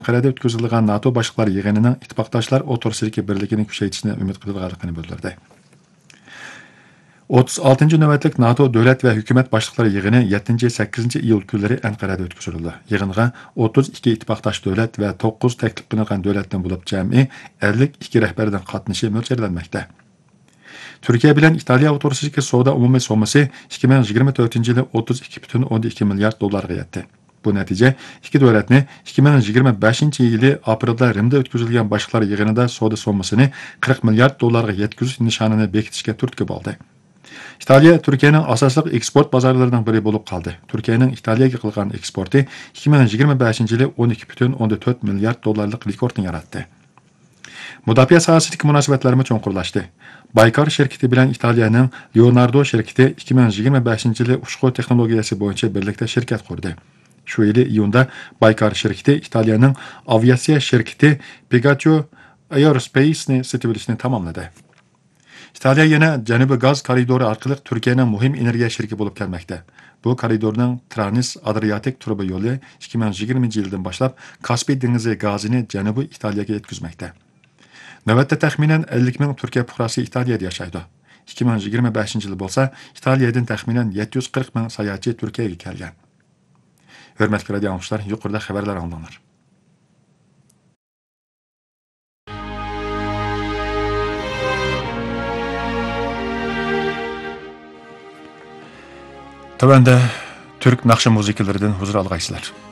Ankara'da o'tkazilgan NATO boshliqlar yig'inining ittifoqdoshlar o'rtasidagi birlikni kuchaytirishni umid qilinganligini bildirdi. 36. navbatlik NATO davlat va hukumat boshliqlari yig'ini 7-8 iyul kunlari Ankara'da o'tkazildi. Yig'inga 32 ittifoqdosh davlat va 9 taklif qilingan davlatdan bo'lib jami 52 rahbardan qatnashi mo'ljallanmoqda. Türkiye bilan Italiya o'rtasidagi savdo umumiy summasi 2024-yili 32,12 milliard dollarga yetdi. Bu natija ikki davlatni 2025-yili aprelda Rimda o'tkazilgan boshliqlar yig'inida savdo summasini 40 milliard dollarga yetkazish nishonini bekitishga turtki bo'ldi. İtaliya Türkiye'nin asaslık eksport bozorlaridan biri bo'lib qoldi. Türkiye'nin İtalya'ga qilgan eksporti 2025-yili 12,4 milliard dollarlik rekordni yaratdi. Mudofaa sohasidagi munosabatlarimiz cho'nqurlashdi. Baykar şirketi bilan Italiyaning Leonardo şirketi 2025-yili ushbu texnologiyasi bo'yicha birlikda shirkat qurdi. Shu yili iyunda Baykar şirketi İtalya'nın aviatsiya şirketi Piaggio Aerospace'ni sotib olishni tamomladi. İtaliya yana Janubiy gaz koridori orqali Turkiyaning muhim energiya sheriki bo'lib kelmoqda. Bu koridorning Trans-Adriatik turba yo'li 2020-yildan boshlab Kaspiy dengizi gazini Janubiy Italiyaga yetkazmoqda. Navbatda taxminan 50 ming Turkiya fuqarosi Italiyada yashaydi. 2025-yil bo'lsa, Italiyadan taxminan 740 ming sayohatchi Turkiyaga kelgan. Hurmatli radio anglishlar, yuqorida xabarlar anglandinglar. Tövəndə Türk naqşı musiqilerinden huzur alğaysızlar.